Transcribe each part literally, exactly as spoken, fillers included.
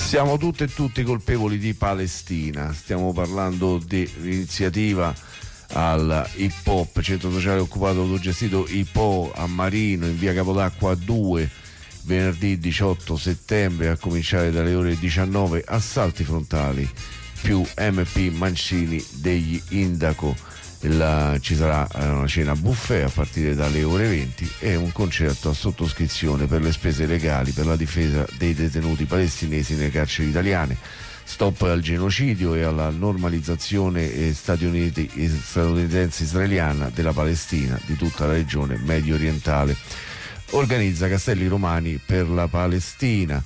Siamo tutte e tutti colpevoli di Palestina. Stiamo parlando dell'iniziativa al hip hop, centro sociale occupato autogestito hip hop a Marino in via Capodacqua due, venerdì diciotto settembre a cominciare dalle ore diciannove. Assalti frontali più M P Mancini degli Indaco. La, ci sarà una cena buffet a partire dalle ore venti e un concerto a sottoscrizione per le spese legali per la difesa dei detenuti palestinesi nelle carceri italiane. Stop al genocidio e alla normalizzazione statunitense israeliana della Palestina, di tutta la regione medio orientale. Organizza Castelli Romani per la Palestina.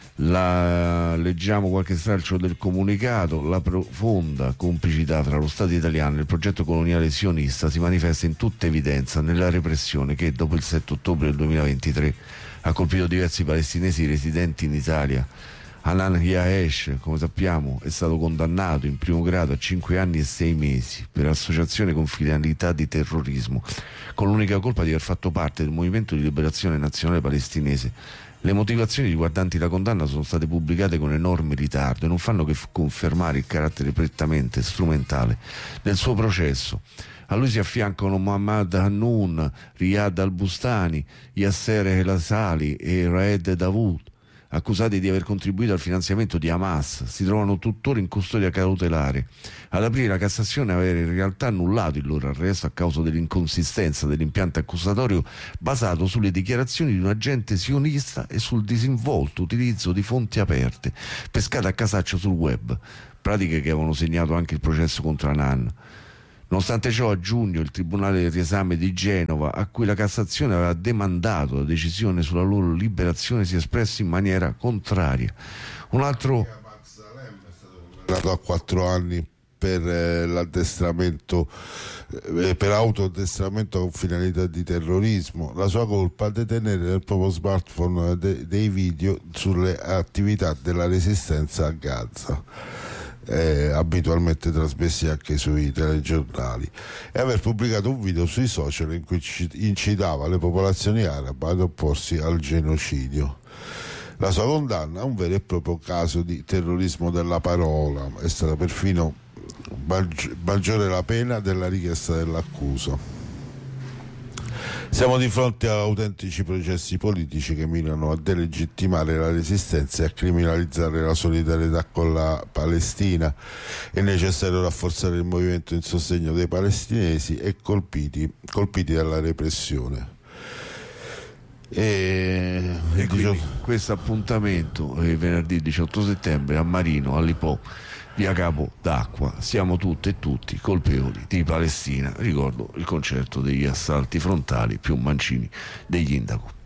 La, leggiamo qualche stralcio del comunicato. La profonda complicità tra lo Stato italiano e il progetto coloniale sionista si manifesta in tutta evidenza nella repressione che dopo il sette ottobre del duemilaventitré ha colpito diversi palestinesi residenti in Italia. Hanan Yaesh, come sappiamo, è stato condannato in primo grado a cinque anni e sei mesi per associazione con finalità di terrorismo, con l'unica colpa di aver fatto parte del movimento di liberazione nazionale palestinese. Le motivazioni riguardanti la condanna sono state pubblicate con enorme ritardo e non fanno che f- confermare il carattere prettamente strumentale del suo processo. A lui si affiancano Mohammad Hannoun, Riyad al-Bustani, Yasser El-Asali e Raed Dawood, accusati di aver contribuito al finanziamento di Hamas. Si trovano tuttora in custodia cautelare. Ad aprile la Cassazione aveva in realtà annullato il loro arresto a causa dell'inconsistenza dell'impianto accusatorio basato sulle dichiarazioni di un agente sionista e sul disinvolto utilizzo di fonti aperte pescate a casaccio sul web, pratiche che avevano segnato anche il processo contro Hanan. Nonostante ciò, a giugno il Tribunale del riesame di Genova, a cui la Cassazione aveva demandato la decisione sulla loro liberazione, si è espresso in maniera contraria. Un altro... è stato condannato a quattro anni per eh, l'addestramento, eh, per autoaddestramento con finalità di terrorismo. La sua colpa è detenere nel proprio smartphone de- dei video sulle attività della resistenza a Gaza, Eh, abitualmente trasmessi anche sui telegiornali, e aver pubblicato un video sui social in cui incitava le popolazioni arabe ad opporsi al genocidio. La sua condanna è un vero e proprio caso di terrorismo della parola, è stata perfino maggiore la pena della richiesta dell'accusa. Siamo di fronte a autentici processi politici che mirano a delegittimare la resistenza e a criminalizzare la solidarietà con la Palestina. È necessario rafforzare il movimento in sostegno dei palestinesi e colpiti, colpiti dalla repressione. E, e quindi questo appuntamento è venerdì diciotto settembre a Marino, all'Hip Hop, via Capo d'Acqua. Siamo tutte e tutti colpevoli di Palestina. Ricordo il concerto degli assalti frontali più Mancini degli Indaco.